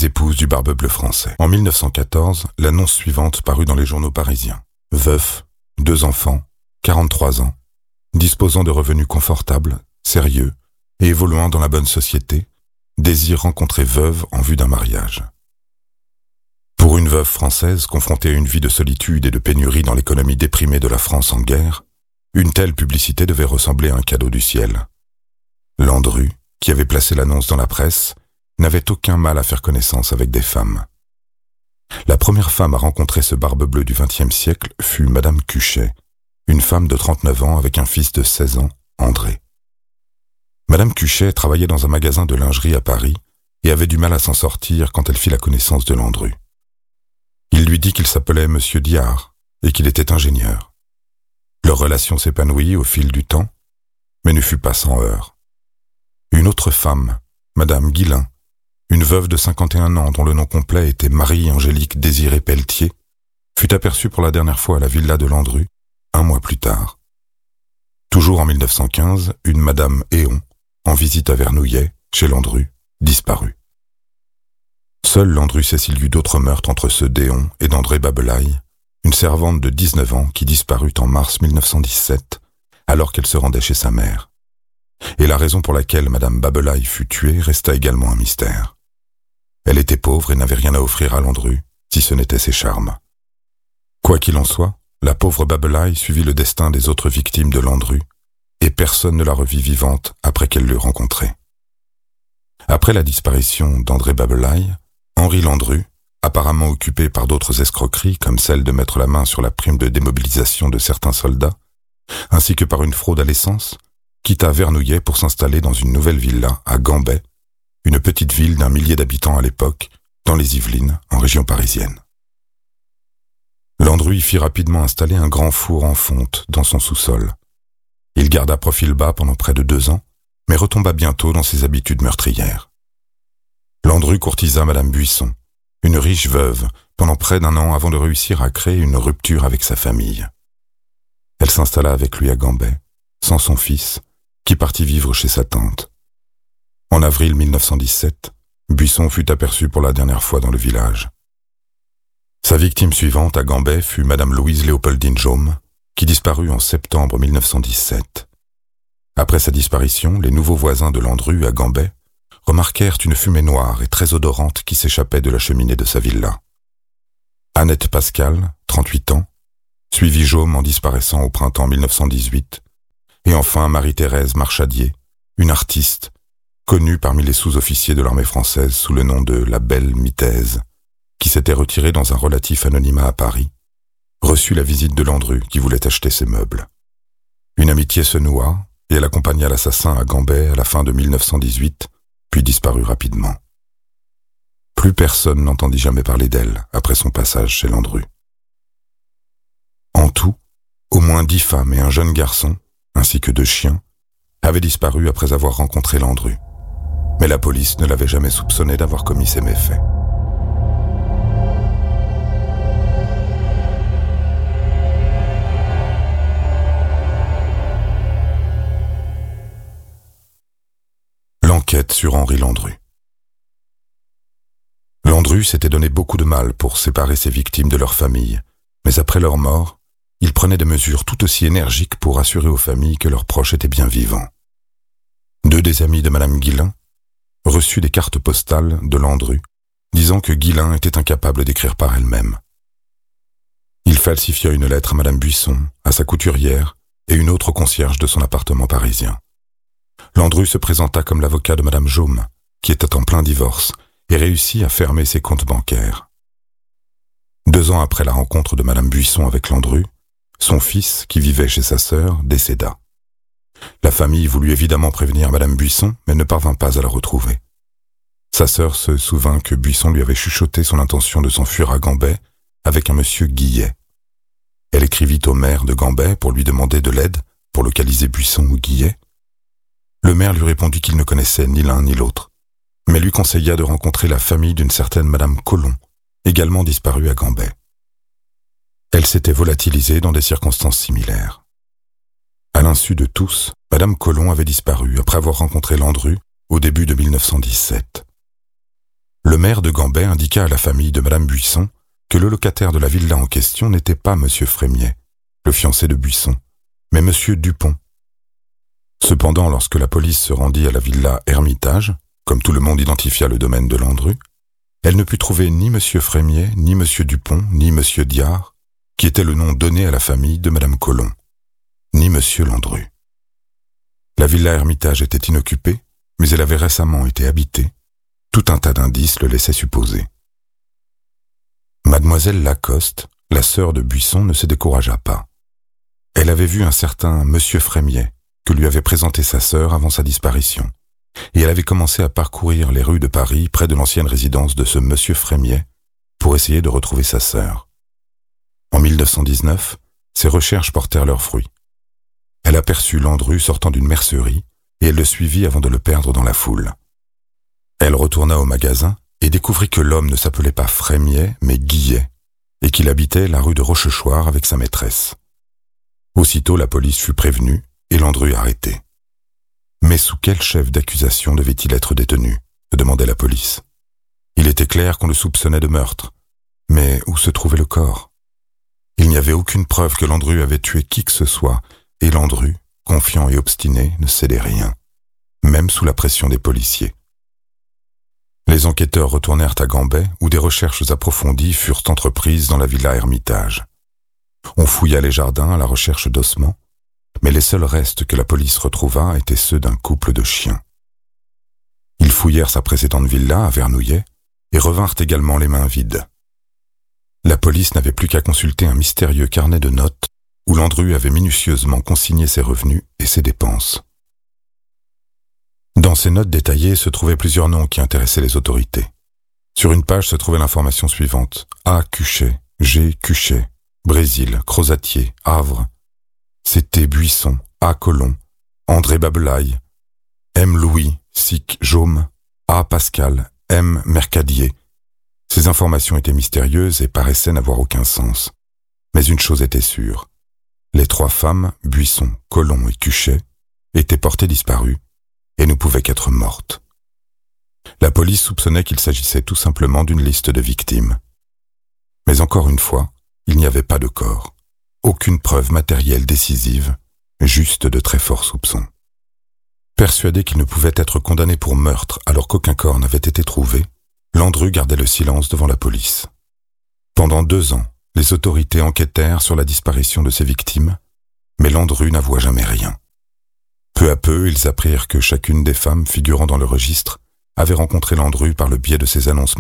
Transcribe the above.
Les épouses du Barbe-Bleue français. En 1914, l'annonce suivante parut dans les journaux parisiens. Veuf, 2 enfants, 43 ans, disposant de revenus confortables, sérieux et évoluant dans la bonne société, désire rencontrer veuve en vue d'un mariage. Pour une veuve française confrontée à une vie de solitude et de pénurie dans l'économie déprimée de la France en guerre, une telle publicité devait ressembler à un cadeau du ciel. Landru, qui avait placé l'annonce dans la presse, n'avait aucun mal à faire connaissance avec des femmes. La première femme à rencontrer ce Barbe-Bleue du XXe siècle fut Madame Cuchet, une femme de 39 ans avec un fils de 16 ans, André. Madame Cuchet travaillait dans un magasin de lingerie à Paris et avait du mal à s'en sortir quand elle fit la connaissance de Landru. Il lui dit qu'il s'appelait Monsieur Diard et qu'il était ingénieur. Leur relation s'épanouit au fil du temps, mais ne fut pas sans heurts. Une autre femme, Madame Guillain, une veuve de 51 ans dont le nom complet était Marie-Angélique Désirée Pelletier, fut aperçue pour la dernière fois à la villa de Landru, 1 mois plus tard. Toujours en 1915, une Madame Éon, en visite à Vernouillet, chez Landru, disparut. Seul Landru sait-il eu d'autres meurtres entre ceux d'Éon et d'André Babelaille, une servante de 19 ans qui disparut en mars 1917, alors qu'elle se rendait chez sa mère. Et la raison pour laquelle Madame Babelaille fut tuée resta également un mystère. Elle était pauvre et n'avait rien à offrir à Landru, si ce n'était ses charmes. Quoi qu'il en soit, la pauvre Babelaille suivit le destin des autres victimes de Landru, et personne ne la revit vivante après qu'elle l'eut rencontrée. Après la disparition d'André Babelaille, Henri Landru, apparemment occupé par d'autres escroqueries comme celle de mettre la main sur la prime de démobilisation de certains soldats, ainsi que par une fraude à l'essence, quitta Vernouillet pour s'installer dans une nouvelle villa à Gambais, une petite ville d'1 millier d'habitants à l'époque, dans les Yvelines, en région parisienne. Landru y fit rapidement installer un grand four en fonte dans son sous-sol. Il garda profil bas pendant près de 2 ans, mais retomba bientôt dans ses habitudes meurtrières. Landru courtisa Madame Buisson, une riche veuve, pendant près d'1 an avant de réussir à créer une rupture avec sa famille. Elle s'installa avec lui à Gambais, sans son fils, qui partit vivre chez sa tante. En avril 1917, Buisson fut aperçu pour la dernière fois dans le village. Sa victime suivante à Gambais fut Madame Louise Léopoldine Jaume, qui disparut en septembre 1917. Après sa disparition, les nouveaux voisins de Landru à Gambais remarquèrent une fumée noire et très odorante qui s'échappait de la cheminée de sa villa. Annette Pascal, 38 ans, suivit Jaume en disparaissant au printemps 1918, et enfin Marie-Thérèse Marchadier, une artiste, connue parmi les sous-officiers de l'armée française sous le nom de la Belle Mitaise, qui s'était retirée dans un relatif anonymat à Paris, reçut la visite de Landru qui voulait acheter ses meubles. Une amitié se noua et elle accompagna l'assassin à Gambais à la fin de 1918, puis disparut rapidement. Plus personne n'entendit jamais parler d'elle après son passage chez Landru. En tout, au moins 10 femmes et un jeune garçon, ainsi que 2 chiens, avaient disparu après avoir rencontré Landru. Mais la police ne l'avait jamais soupçonné d'avoir commis ces méfaits. L'enquête sur Henri Landru. Landru s'était donné beaucoup de mal pour séparer ses victimes de leur famille, mais après leur mort, il prenait des mesures tout aussi énergiques pour assurer aux familles que leurs proches étaient bien vivants. 2 des amis de Madame Guillain reçut des cartes postales de Landru, disant que Guillain était incapable d'écrire par elle-même. Il falsifia une lettre à Madame Buisson, à sa couturière et une autre concierge de son appartement parisien. Landru se présenta comme l'avocat de Madame Jaume, qui était en plein divorce, et réussit à fermer ses comptes bancaires. 2 ans après la rencontre de Madame Buisson avec Landru, son fils, qui vivait chez sa sœur, décéda. La famille voulut évidemment prévenir Madame Buisson, mais ne parvint pas à la retrouver. Sa sœur se souvint que Buisson lui avait chuchoté son intention de s'enfuir à Gambais avec un monsieur Guillet. Elle écrivit au maire de Gambais pour lui demander de l'aide pour localiser Buisson ou Guillet. Le maire lui répondit qu'il ne connaissait ni l'un ni l'autre, mais lui conseilla de rencontrer la famille d'une certaine Madame Colomb, également disparue à Gambais. Elle s'était volatilisée dans des circonstances similaires. À l'insu de tous, Madame Colomb avait disparu après avoir rencontré Landru au début de 1917. Le maire de Gambet indiqua à la famille de Madame Buisson que le locataire de la villa en question n'était pas Monsieur Frémiet, le fiancé de Buisson, mais Monsieur Dupont. Cependant, lorsque la police se rendit à la villa Hermitage, comme tout le monde identifia le domaine de Landru, elle ne put trouver ni Monsieur Frémiet, ni Monsieur Dupont, ni Monsieur Diard, qui était le nom donné à la famille de Madame Colomb, ni Monsieur Landru. La villa Hermitage était inoccupée, mais elle avait récemment été habitée. Tout un tas d'indices le laissaient supposer. Mademoiselle Lacoste, la sœur de Buisson, ne se découragea pas. Elle avait vu un certain Monsieur Frémiet, que lui avait présenté sa sœur avant sa disparition, et elle avait commencé à parcourir les rues de Paris près de l'ancienne résidence de ce Monsieur Frémiet pour essayer de retrouver sa sœur. En 1919, ses recherches portèrent leurs fruits. Elle aperçut Landru sortant d'une mercerie et elle le suivit avant de le perdre dans la foule. Elle retourna au magasin et découvrit que l'homme ne s'appelait pas Frémiet, mais Guillet, et qu'il habitait la rue de Rochechouart avec sa maîtresse. Aussitôt, la police fut prévenue et Landru arrêté. Mais sous quel chef d'accusation devait-il être détenu ? Se demandait la police. Il était clair qu'on le soupçonnait de meurtre, mais où se trouvait le corps ? Il n'y avait aucune preuve que Landru avait tué qui que ce soit, et Landru, confiant et obstiné, ne cédait rien, même sous la pression des policiers. Les enquêteurs retournèrent à Gambet, où des recherches approfondies furent entreprises dans la villa Hermitage. On fouilla les jardins à la recherche d'ossements, mais les seuls restes que la police retrouva étaient ceux d'un couple de chiens. Ils fouillèrent sa précédente villa à Vernouillet et revinrent également les mains vides. La police n'avait plus qu'à consulter un mystérieux carnet de notes où Landru avait minutieusement consigné ses revenus et ses dépenses. Dans ces notes détaillées se trouvaient plusieurs noms qui intéressaient les autorités. Sur une page se trouvait l'information suivante: A. Cuchet, G. Cuchet, Brésil, Crozatier, Havre, C.T. Buisson, A. Colomb, André Babelaille, M. Louis, Sic Jaume, A. Pascal, M. Mercadier. Ces informations étaient mystérieuses et paraissaient n'avoir aucun sens. Mais une chose était sûre. Les trois femmes, Buisson, Colomb et Cuchet, étaient portées disparues et ne pouvaient qu'être mortes. La police soupçonnait qu'il s'agissait tout simplement d'une liste de victimes. Mais encore une fois, il n'y avait pas de corps, aucune preuve matérielle décisive, juste de très forts soupçons. Persuadé qu'il ne pouvait être condamné pour meurtre alors qu'aucun corps n'avait été trouvé, Landru gardait le silence devant la police. Pendant 2 ans, les autorités enquêtèrent sur la disparition de ses victimes, mais Landru n'avoua jamais rien. Peu à peu, ils apprirent que chacune des femmes figurant dans le registre avait rencontré Landru par le biais de ses annonces